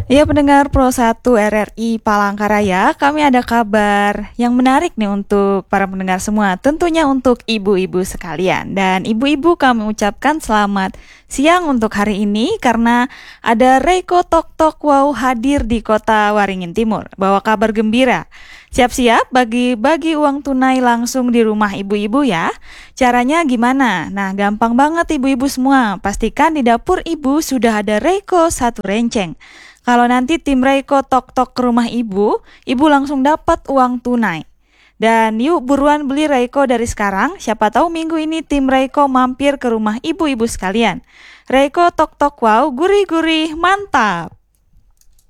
Ya pendengar Pro 1 RRI Palangkaraya, kami ada kabar yang menarik nih untuk para pendengar semua, tentunya untuk ibu-ibu sekalian. Dan ibu-ibu kami ucapkan selamat siang untuk hari ini karena ada Reiko Tok Tok Wow hadir di kota Waringin Timur. Bawa kabar gembira. Siap-siap bagi-bagi uang tunai langsung di rumah ibu-ibu ya. Caranya gimana? Nah, gampang banget ibu-ibu semua. Pastikan di dapur ibu sudah ada Reiko satu renceng. Kalau nanti tim Reiko tok-tok ke rumah ibu langsung dapat uang tunai. Dan yuk buruan beli Reiko dari sekarang, siapa tahu minggu ini tim Reiko mampir ke rumah ibu-ibu sekalian. Reiko tok-tok wow, gurih-gurih, mantap!